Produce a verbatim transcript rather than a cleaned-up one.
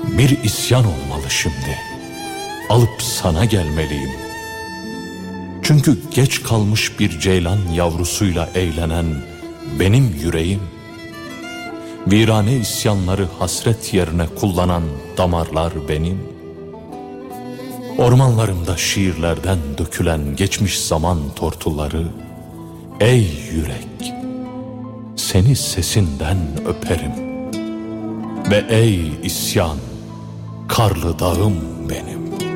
Bir isyan olmalı şimdi. Alıp sana gelmeliyim. Çünkü geç kalmış bir ceylan yavrusuyla eğlenen benim yüreğim, virane isyanları hasret yerine kullanan damarlar benim. Ormanlarımda şiirlerden dökülen geçmiş zaman tortuları, ey yürek, seni sesinden öperim. Ve ey isyan, karlı dağım benim.